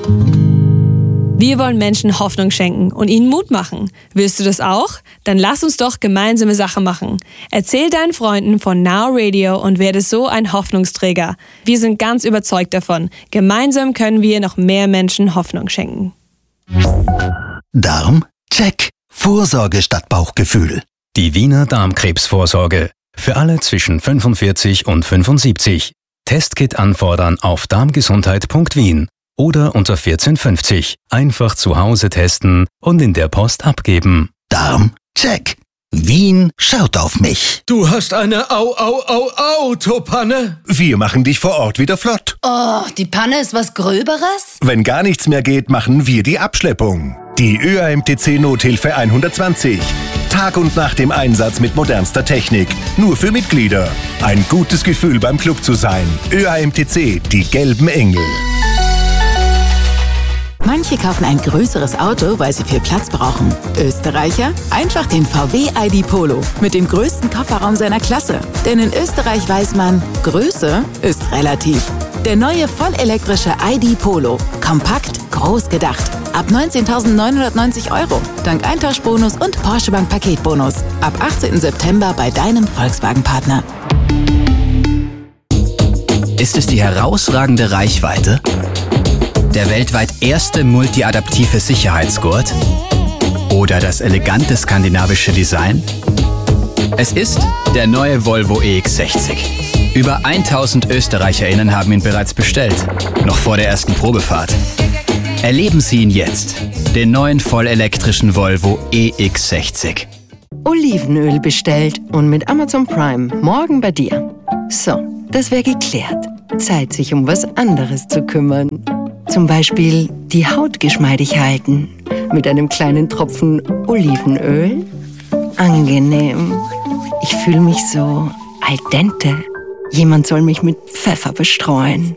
Wir wollen Menschen Hoffnung schenken und ihnen Mut machen. Willst du das auch? Dann lass uns doch gemeinsame Sache machen. Erzähl deinen Freunden von Now Radio und werde so ein Hoffnungsträger. Wir sind ganz überzeugt davon. Gemeinsam können wir noch mehr Menschen Hoffnung schenken. Darm? Check. Vorsorge statt Bauchgefühl. Die Wiener Darmkrebsvorsorge. Für alle zwischen 45 und 75. Testkit anfordern auf darmgesundheit.wien oder unter 1450. Einfach zu Hause testen und in der Post abgeben. Darm? Check. Wien schaut auf mich. Du hast eine Autopanne. Wir machen dich vor Ort wieder flott. Oh, die Panne ist was Gröberes? Wenn gar nichts mehr geht, machen wir die Abschleppung. Die ÖAMTC Nothilfe 120. Tag und Nacht im Einsatz mit modernster Technik. Nur für Mitglieder. Ein gutes Gefühl beim Club zu sein. ÖAMTC, die gelben Engel. Manche kaufen ein größeres Auto, weil sie viel Platz brauchen. Österreicher? Einfach den VW ID Polo mit dem größten Kofferraum seiner Klasse. Denn in Österreich weiß man, Größe ist relativ. Der neue vollelektrische ID Polo. Kompakt, groß gedacht. Ab 19.990 €. Dank Eintauschbonus und Porsche Bank Paketbonus. Ab 18. September bei deinem Volkswagen-Partner. Ist es die herausragende Reichweite? Der weltweit erste multiadaptive Sicherheitsgurt? Oder das elegante skandinavische Design? Es ist der neue Volvo EX60. Über 1000 ÖsterreicherInnen haben ihn bereits bestellt, noch vor der ersten Probefahrt. Erleben Sie ihn jetzt, den neuen vollelektrischen Volvo EX60. Olivenöl bestellt und mit Amazon Prime morgen bei dir. So, das wäre geklärt. Zeit, sich um was anderes zu kümmern. Zum Beispiel die Haut geschmeidig halten. Mit einem kleinen Tropfen Olivenöl. Angenehm. Ich fühle mich so al dente. Jemand soll mich mit Pfeffer bestreuen.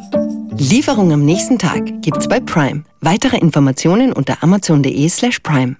Lieferung am nächsten Tag gibt's bei Prime. Weitere Informationen unter amazon.de/prime.